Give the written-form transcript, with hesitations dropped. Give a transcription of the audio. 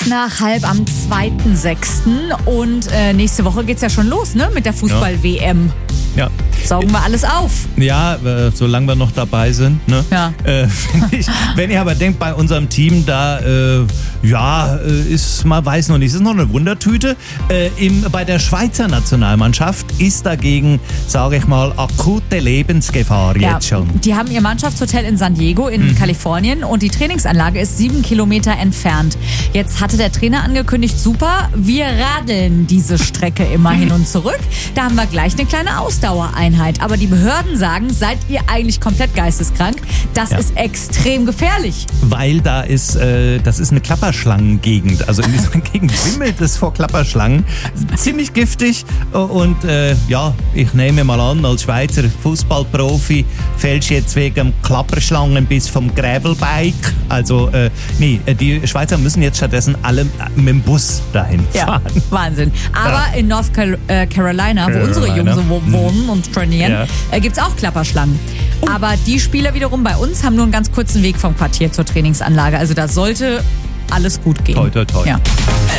nach halb am 2.6. Und nächste Woche geht's ja schon los, ne? Mit der Fußball-WM. Ja. Saugen wir alles auf. Ja, solange wir noch dabei sind. Ne? Ja. Wenn ihr aber denkt, bei unserem Team, da ist, man weiß noch nicht, ist noch eine Wundertüte. Bei der Schweizer Nationalmannschaft ist dagegen, sage ich mal, akute Lebensgefahr jetzt schon. Die haben ihr Mannschaftshotel in San Diego in Kalifornien und die Trainingsanlage ist 7 Kilometer entfernt. Jetzt hatte der Trainer angekündigt, super, wir radeln diese Strecke immer hin und zurück. Da haben wir gleich eine kleine Ausdauereinheit. Aber die Behörden sagen, seid ihr eigentlich komplett geisteskrank? Das ist extrem gefährlich. Weil das ist eine Klapperschlangengegend. Also in dieser Gegend wimmelt es vor Klapperschlangen. Ziemlich giftig. Und ich nehme mal an, als Schweizer Fußballprofi fällst du jetzt wegen Klapperschlangenbiss vom Gravelbike. Also die Schweizer müssen jetzt stattdessen alle mit dem Bus dahin fahren. Ja, Wahnsinn. Aber in North Carolina, wo unsere Jungs so wohnen und trainieren, gibt es auch Klapperschlangen. Aber die Spieler wiederum bei uns haben nur einen ganz kurzen Weg vom Quartier zur Trainingsanlage. Also da sollte alles gut gehen. Toi, toi, toi. Ja.